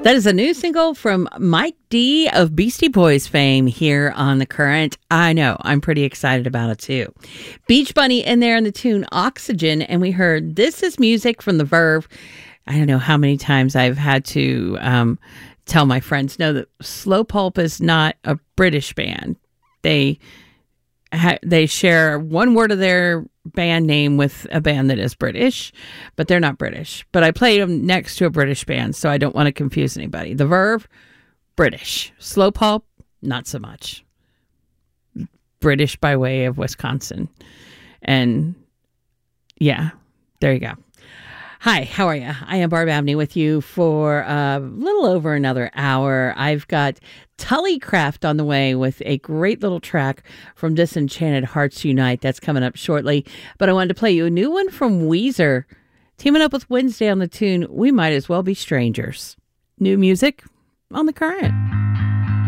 That is a new single from Mike D of Beastie Boys fame here on The Current. I know, I'm pretty excited about it too. Beach Bunny in there in the tune Oxygen, and we heard This Is Music from The Verve. I don't know how many times I've had to tell my friends, no, that Slow Pulp is not a British band. They share one word of their band name with a band that is British, but they're not British. But I played them next to a British band, so I don't want to confuse anybody. The Verve, British. Slow Pulp, not so much. British by way of Wisconsin. And yeah, there you go. Hi, how are you? I am Barb Abney with you for a little over another hour. I've got Tullycraft on the way with a great little track from Disenchanted Hearts Unite. That's coming up shortly. But I wanted to play you a new one from Weezer, teaming up with Wednesday on the tune We Might As Well Be Strangers. New music on The Current.